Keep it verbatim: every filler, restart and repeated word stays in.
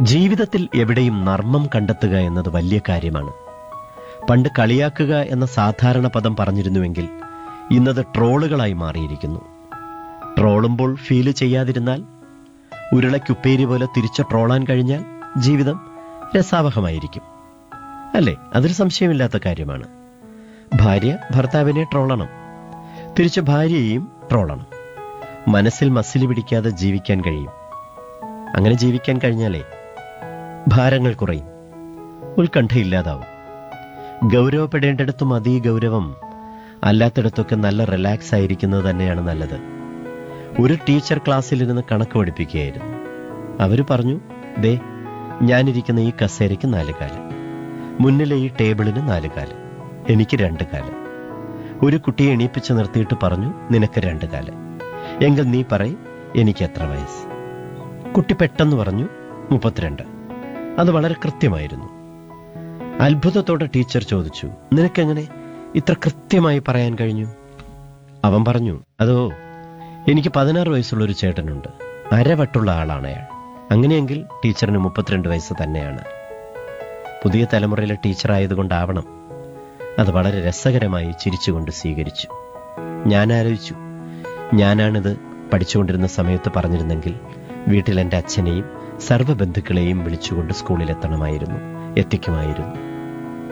ജീവിതത്തിൽ എവിടെയും നർമ്മം കണ്ടെത്തുക എന്നത് വലിയ കാര്യമാണ്. പണ്ട് കളിയാക്കുക എന്ന സാധാരണ പദം പറഞ്ഞിരുന്നുവെങ്കിൽ ഇന്നത് ട്രോളുകളായി മാറിയിരിക്കുന്നു. ട്രോളുമ്പോൾ ഫീല് ചെയ്യാതിരുന്നാൽ, ഉരുളയ്ക്കുപ്പേരി പോലെ തിരിച്ച് ട്രോളാൻ കഴിഞ്ഞാൽ ജീവിതം രസാവഹമായിരിക്കും. അല്ലേ? അതൊരു സംശയമില്ലാത്ത കാര്യമാണ്. ഭാര്യ ഭർത്താവിനെ ട്രോളണം, തിരിച്ച് ഭാര്യയെയും ട്രോളണം. മനസ്സിൽ മസിൽ പിടിക്കാതെ ജീവിക്കാൻ കഴിയും. അങ്ങനെ ജീവിക്കാൻ കഴിഞ്ഞാലേ ഭാരങ്ങൾ കുറയും, ഉത്കണ്ഠയില്ലാതാവും. ഗൗരവപ്പെടേണ്ടിടത്തും അതീ ഗൗരവം, അല്ലാത്തിടത്തൊക്കെ നല്ല റിലാക്സ് ആയിരിക്കുന്നത് തന്നെയാണ് നല്ലത്. ഒരു ടീച്ചർ ക്ലാസ്സിലിരുന്ന് കണക്ക് പഠിപ്പിക്കുകയായിരുന്നു. അവർ പറഞ്ഞു, ദേ ഞാനിരിക്കുന്ന ഈ കസേരയ്ക്ക് നാല് കാല്, മുന്നിലെ ഈ ടേബിളിന് നാല് കാല്, എനിക്ക് രണ്ട് കാല്. ഒരു കുട്ടിയെ എണീപ്പിച്ച് നിർത്തിയിട്ട് പറഞ്ഞു, നിനക്ക് രണ്ട് കാല്, എങ്കിൽ നീ പറയ് എനിക്ക് എത്ര വയസ്സ്. കുട്ടി പെട്ടെന്ന് പറഞ്ഞു, മുപ്പത്തിരണ്ട്. അത് വളരെ കൃത്യമായിരുന്നു. അത്ഭുതത്തോടെ ടീച്ചർ ചോദിച്ചു, നിനക്കെങ്ങനെ ഇത്ര കൃത്യമായി പറയാൻ കഴിഞ്ഞു? അവൻ പറഞ്ഞു, അതോ എനിക്ക് പതിനാറ് വയസ്സുള്ളൊരു ചേട്ടനുണ്ട്, അരവട്ടുള്ള ആളാണ് അയാൾ. അങ്ങനെയെങ്കിൽ ടീച്ചറിന് മുപ്പത്തിരണ്ട് വയസ്സ് തന്നെയാണ്. പുതിയ തലമുറയിലെ ടീച്ചറായതുകൊണ്ടാവണം അത് വളരെ രസകരമായി ചിരിച്ചുകൊണ്ട് സ്വീകരിച്ചു. ഞാൻ ആലോചിച്ചു, ഞാനാണിത് പഠിച്ചുകൊണ്ടിരുന്ന സമയത്ത് പറഞ്ഞിരുന്നെങ്കിൽ വീട്ടിൽ എൻ്റെ അച്ഛനെയും സർവ്വ ബന്ധുക്കളെയും വിളിച്ചുകൊണ്ട് സ്കൂളിലെത്തണമായിരുന്നു, എത്തിക്കുമായിരുന്നു.